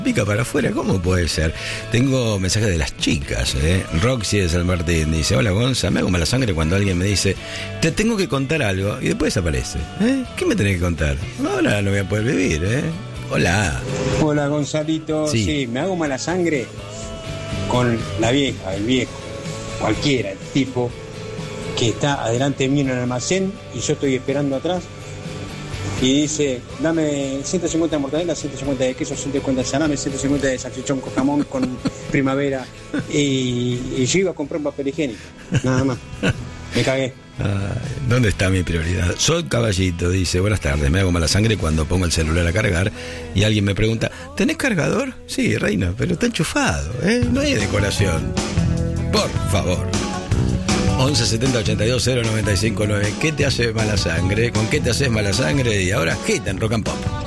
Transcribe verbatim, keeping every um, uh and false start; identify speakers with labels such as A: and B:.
A: pica para afuera, ¿cómo puede ser? Tengo mensajes de las chicas, ¿eh? Roxy de San Martín dice: hola Gonza, me hago mala sangre cuando alguien me dice te tengo que contar algo y después desaparece. ¿eh? ¿Qué me tenés que contar? Ahora no voy a poder vivir, ¿eh? Hola.
B: Hola Gonzalito, sí. sí, me hago mala sangre con la vieja, el viejo, cualquiera, el tipo que está adelante mío en el almacén y yo estoy esperando atrás y dice, dame ciento cincuenta de mortadela, ciento cincuenta de queso, ciento cincuenta de salame, ciento cincuenta de salchichón con jamón con primavera y, y yo iba a comprar un papel higiénico, nada más, me cagué.
A: Ah, ¿dónde está mi prioridad? Soy Caballito, dice: buenas tardes, me hago mala sangre cuando pongo el celular a cargar y alguien me pregunta, ¿tenés cargador? Sí, reina, pero está enchufado, ¿eh? No hay decoración. Por favor. once setenta ochenta y dos cero noventa y cinco nueve. ¿Qué te hace mala sangre? ¿Con qué te haces mala sangre? Y ahora Hit en Rock and Pop.